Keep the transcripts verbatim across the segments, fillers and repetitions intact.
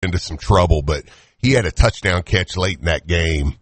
into some trouble, but he had a touchdown catch late in that game.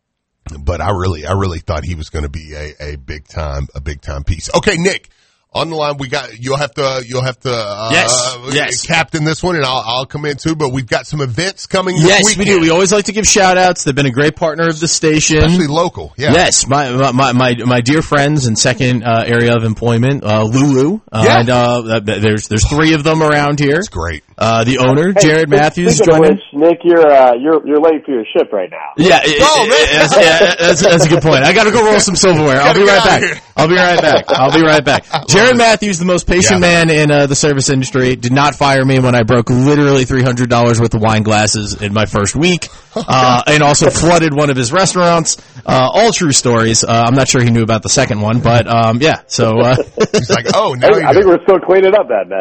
But I really, I really thought he was going to be a, a big time, a big time piece. Okay, Nick, on the line, we got, you'll have to, you'll have to, uh, yes, yes. captain this one, and I'll, I'll come in too, but we've got some events coming this yes, weekend. we do. We always like to give shout outs. They've been a great partner of the station. Especially local, yeah. Yes, my, my, my, my dear friends in second, uh, area of employment, uh, Lulu. Uh, yeah. And, uh, there's, there's three of them around here. That's great. Uh, the owner, hey, Jared Matthews, speaking of joining. which, Nick, you're, uh, you're, you're late for your ship right now. Yeah, it, oh, it, it, that's, yeah that's, that's a good point. I gotta go roll some silverware. I'll be right back. I'll be right back. I'll be right back. Jared Matthews, the most patient yeah. man in uh, the service industry, did not fire me when I broke literally three hundred dollars worth of wine glasses in my first week, uh, and also flooded one of his restaurants. Uh, all true stories. Uh, I'm not sure he knew about the second one, but um, yeah. So uh, he's like, oh, now I, I think we're still cleaning up that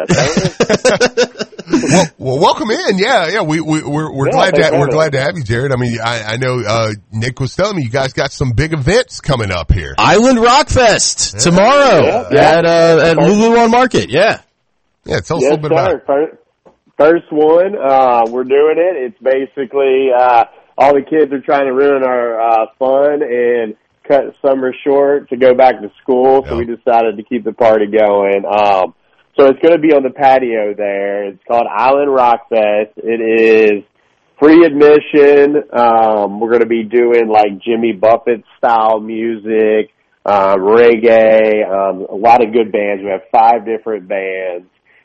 mess. well, well, welcome in. Yeah, yeah. We we we're, we're yeah, glad to we're it. glad to have you, Jared. I mean, I, I know uh, Nick was telling me you guys got some big events coming up here. Island Rock Fest yeah. tomorrow yeah, yeah. at uh, at Lulu on Market. Yeah, yeah. Tell us yes, a little bit sir. about it. First, first one, uh, we're doing it. It's basically uh, all the kids are trying to ruin our uh, fun and cut summer short to go back to school. So yep. we decided to keep the party going. Um, So it's going to be on the patio there. It's called Island Rock Fest. It is free admission. Um, we're going to be doing like Jimmy Buffett style music, uh, reggae, um, a lot of good bands. We have five different bands.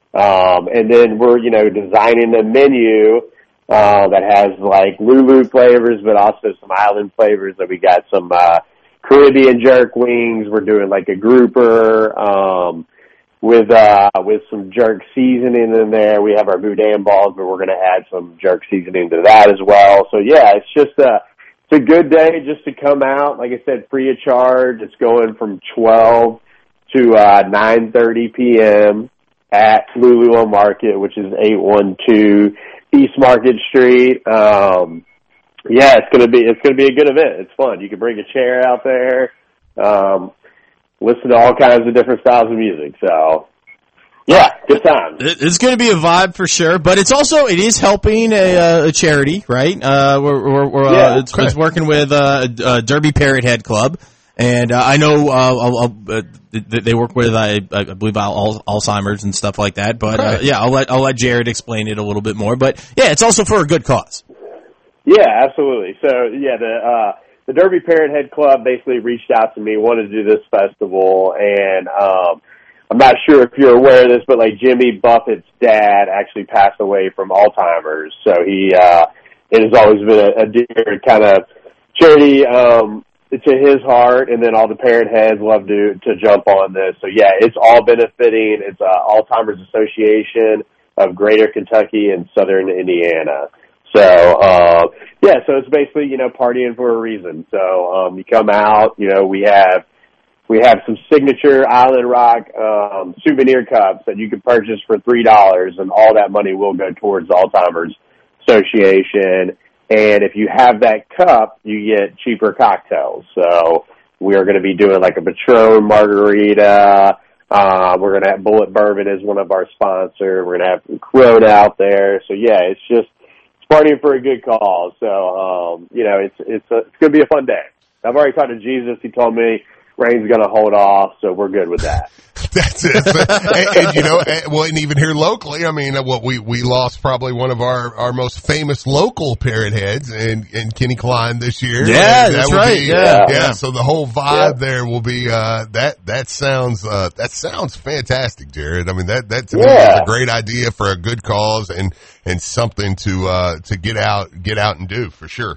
Um, and then we're, you know, designing a menu, uh, that has like Lulu flavors, but also some island flavors. So we got some, uh, Caribbean jerk wings. We're doing like a grouper, um, with uh with some jerk seasoning in there. We have our boudin balls, but we're going to add some jerk seasoning to that as well. So yeah, it's just a it's a good day just to come out. Like I said, free of charge. It's going from twelve to uh nine thirty p.m. at Lulu on Market, which is eight one two East Market Street. Um, yeah, it's gonna be it's gonna be a good event. It's fun. You can bring a chair out there. Um, listen to all kinds of different styles of music. So, yeah, good time. It's going to be a vibe for sure, but it's also, it is helping a, uh, a charity, right? Uh, we're, we're, we're yeah, uh, it's, it's working with, uh, uh, Derby Parrot Head Club. And, uh, I know, uh, I'll, I'll, uh, they work with, I, I believe, Al- Alzheimer's and stuff like that. But, uh, yeah, I'll let, I'll let Jared explain it a little bit more. But, yeah, it's also for a good cause. Yeah, absolutely. So, yeah, the, uh, the Derby Parrot Head Club basically reached out to me, wanted to do this festival, and um, I'm not sure if you're aware of this, but like Jimmy Buffett's dad actually passed away from Alzheimer's, so he uh, it has always been a, a dear kind of charity um, to his heart, and then all the parrot heads love to to jump on this. So yeah, it's all benefiting. It's uh, Alzheimer's Association of Greater Kentucky and Southern Indiana. So, uh, yeah, so it's basically, you know, partying for a reason. So, um, you come out, you know, we have, we have some signature Island Rock, um, souvenir cups that you can purchase for three dollars, and all that money will go towards the Alzheimer's Association. And if you have that cup, you get cheaper cocktails. So we are going to be doing like a Patron margarita. Uh, we're going to have Bullet Bourbon as one of our sponsors. We're going to have Corona out there. So yeah, it's just, partying for a good cause. So, um, you know, it's, it's, a, it's going to be a fun day. I've already talked to Jesus. He told me rain's going to hold off, so we're good with that. That's it. and, and, you know, and, well, and even here locally, I mean, what we, we lost probably one of our, our most famous local parrot heads in, in Kenny Klein this year. Yeah, and that's that right. Be, yeah, yeah. yeah. So the whole vibe yeah. there will be, uh, that, that sounds, uh, that sounds fantastic, Jared. I mean, that, that to yeah. me is a great idea for a good cause and, and something to, uh, to get out, get out and do for sure.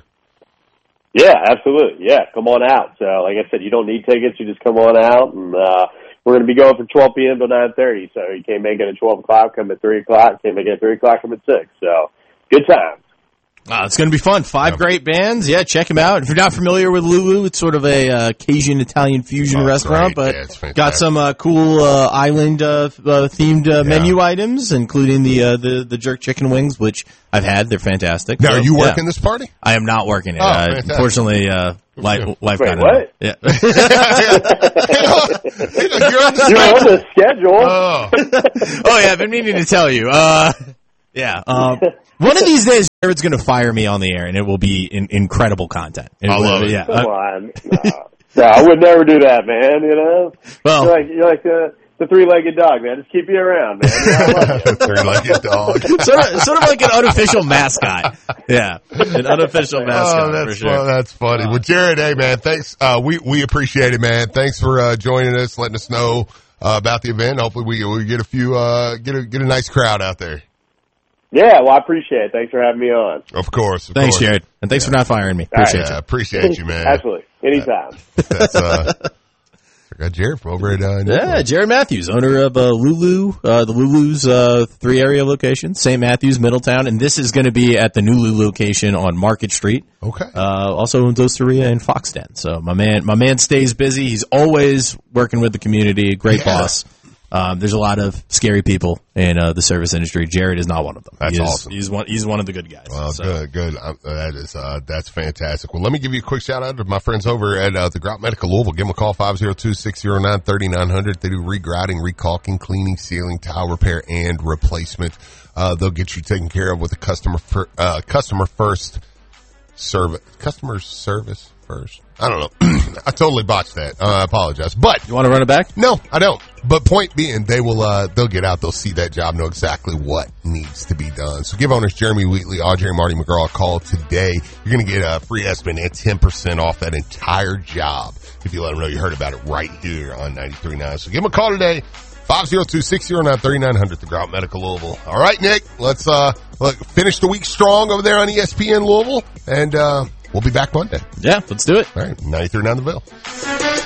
Yeah, absolutely. Yeah, come on out. So, like I said, you don't need tickets. You just come on out, and uh, we're going to be going from twelve p.m. to nine thirty. So you can't make it at twelve o'clock, come at three o'clock. Can't make it at three o'clock, come at six. So, good time. Uh, it's going to be fun. Five yeah. great bands. Yeah, check them out. If you're not familiar with Lulu, it's sort of a uh, Cajun Italian fusion oh, restaurant, great. but yeah, got some uh, cool uh, island uh, uh, themed uh, yeah. menu items, including the, uh, the the jerk chicken wings, which I've had. They're fantastic. Now, so, are you working yeah. this party? I am not working it. Oh, uh, unfortunately, uh, life, life Wait, got what? in. Yeah. You're on the You're on the schedule. Oh. oh yeah, I've been meaning to tell you. Uh, Yeah. Um, one of these days, Jared's going to fire me on the air, and it will be in, incredible content. It I will, love it. Yeah. Come on. No. no, I would never do that, man. You know, Well, you're like, you're like the, the three-legged dog, man. Just keep you around, man. You know, I love you. Three-legged dog. sort of, sort of like an unofficial mascot. Yeah, an unofficial mascot. Oh, that's for sure. fun, that's funny. Well, Jared, hey man, thanks. Uh, we we appreciate it, man. Thanks for uh, joining us, letting us know uh, about the event. Hopefully, we we get a few uh, get a get a nice crowd out there. Yeah, well, I appreciate it. Thanks for having me on. Of course. Of Thanks, course. Jared, and thanks yeah. for not firing me. Appreciate yeah, you. Appreciate you, man. Absolutely, anytime. That's uh, I got Jared from over at uh, Yeah, Jared Matthews, owner of uh, Lulu, uh, the Lulu's uh, three area locations, Saint Matthews, Middletown, and this is going to be at the new Lulu location on Market Street. Okay. Uh, also owns Osteria and Foxden. So my man, my man stays busy. He's always working with the community. Great Yeah. boss. Um, there's a lot of scary people in uh, the service industry. Jared is not one of them. That's he is, awesome. He's one. He's one of the good guys. Well, so. good, good. Uh, that is, uh, that's fantastic. Well, let me give you a quick shout out to my friends over at, uh, the Grout Medical Louisville. Give them a call, five oh two, six oh nine, three nine zero zero. They do regrouting, recalking, cleaning, sealing, tile repair, and replacement. Uh, they'll get you taken care of with a customer, fir- uh, customer first service, customer service first. I don't know. I totally botched that. Uh, I apologize, but You want to run it back? no, I don't. But point being, they will, uh, they'll get out, they'll see that job, know exactly what needs to be done. So give owners Jeremy Wheatley, Audrey, and Marty McGraw a call today. You're going to get a free estimate and ten percent off that entire job if you let them know you heard about it right here on ninety-three point nine. So give them a call today, five oh two, six oh nine, three nine zero zero, the Grout Medical Louisville. All right, Nick, let's, uh, look, finish the week strong over there on E S P N Louisville, and, uh, we'll be back Monday. Yeah, let's do it. All right, ninety-three point nine The Ville.